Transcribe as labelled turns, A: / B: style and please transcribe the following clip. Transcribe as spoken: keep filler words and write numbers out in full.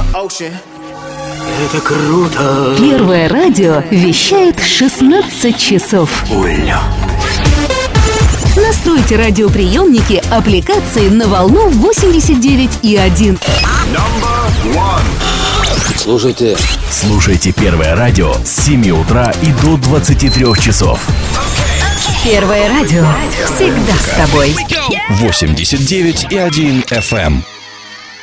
A: Это круто.
B: Первое радио вещает шестнадцать часов.
A: Больно.
B: Настройте радиоприемники аппликации на волну восемьдесят девять и один.
A: Слушайте.
C: Слушайте Первое радио с семи утра и до двадцати трёх часов.
B: Первое радио всегда с тобой.
C: восемьдесят девять и один эф эм.